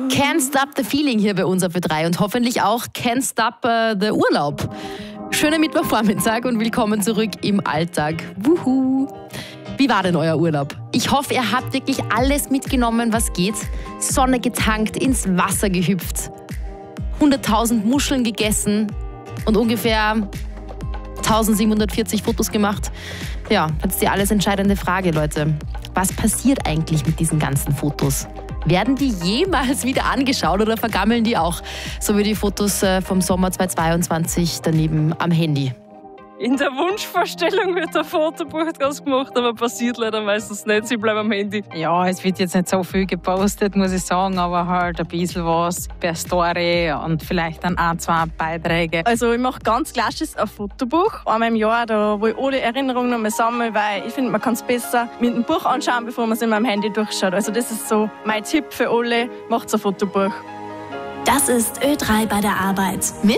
Can't Stop the Feeling hier bei uns auf Ö3 und hoffentlich auch Can't Stop the Urlaub. Schönen Mittwochvormittag und willkommen zurück im Alltag. Wuhu! Wie war denn euer Urlaub? Ich hoffe, ihr habt wirklich alles mitgenommen, was geht. Sonne getankt, ins Wasser gehüpft, 100.000 Muscheln gegessen und ungefähr 1740 Fotos gemacht. Ja, jetzt die alles entscheidende Frage, Leute. Was passiert eigentlich mit diesen ganzen Fotos? Werden die jemals wieder angeschaut oder vergammeln die auch? So wie die Fotos vom Sommer 2022 daneben am Handy. In der Wunschvorstellung wird ein Fotobuch draus gemacht, aber passiert leider meistens nicht. Sie bleiben am Handy. Ja, es wird jetzt nicht so viel gepostet, muss ich sagen, aber halt ein bisschen was per Story und vielleicht dann ein, zwei Beiträge. Also ich mache ganz klassisch ein Fotobuch. Einmal im Jahr, da, wo ich alle Erinnerungen nochmal sammle, weil ich finde, man kann es besser mit dem Buch anschauen, bevor man es in meinem Handy durchschaut. Also das ist so mein Tipp für alle, macht ein Fotobuch. Das ist Ö3 bei der Arbeit mit